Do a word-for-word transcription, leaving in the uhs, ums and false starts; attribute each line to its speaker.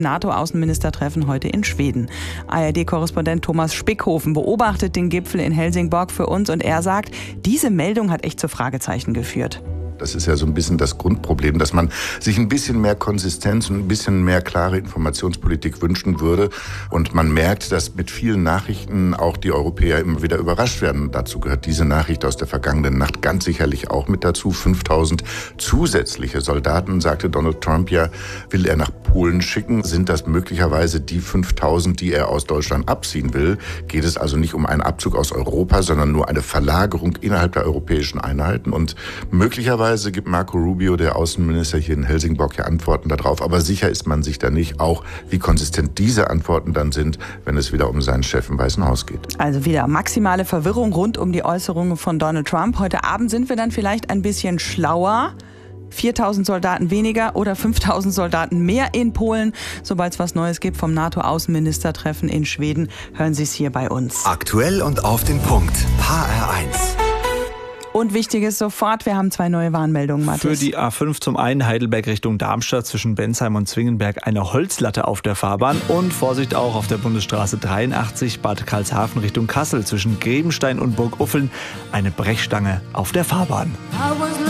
Speaker 1: NATO-Außenministertreffen heute in Schweden. A R D-Korrespondent Thomas Spickhofen beobachtet den Gipfel in Helsingborg für uns und er sagt, diese Meldung hat echt zu Fragezeichen geführt.
Speaker 2: Das ist ja so ein bisschen das Grundproblem, dass man sich ein bisschen mehr Konsistenz und ein bisschen mehr klare Informationspolitik wünschen würde. Und man merkt, dass mit vielen Nachrichten auch die Europäer immer wieder überrascht werden. Und dazu gehört diese Nachricht aus der vergangenen Nacht ganz sicherlich auch mit dazu. fünftausend zusätzliche Soldaten, sagte Donald Trump ja, will er nach Polen schicken. Sind das möglicherweise die fünftausend, die er aus Deutschland abziehen will? Geht es also nicht um einen Abzug aus Europa, sondern nur eine Verlagerung innerhalb der europäischen Einheiten? Und möglicherweise gibt Marco Rubio, der Außenminister hier in Helsingborg, ja Antworten darauf. Aber sicher ist man sich da nicht, auch wie konsistent diese Antworten dann sind, wenn es wieder um seinen Chef im Weißen Haus geht.
Speaker 1: Also wieder maximale Verwirrung rund um die Äußerungen von Donald Trump. Heute Abend sind wir dann vielleicht ein bisschen schlauer. viertausend Soldaten weniger oder fünftausend Soldaten mehr in Polen. Sobald es was Neues gibt vom NATO-Außenministertreffen in Schweden, hören Sie es hier bei uns.
Speaker 3: Aktuell und auf den Punkt. H R eins.
Speaker 1: Und Wichtiges sofort, wir haben zwei neue Warnmeldungen, Mathis.
Speaker 4: Für die A fünf zum einen Heidelberg Richtung Darmstadt zwischen Bensheim und Zwingenberg eine Holzlatte auf der Fahrbahn und Vorsicht auch auf der Bundesstraße dreiundachtzig Bad Karlshafen Richtung Kassel zwischen Grebenstein und Burguffeln eine Brechstange auf der Fahrbahn.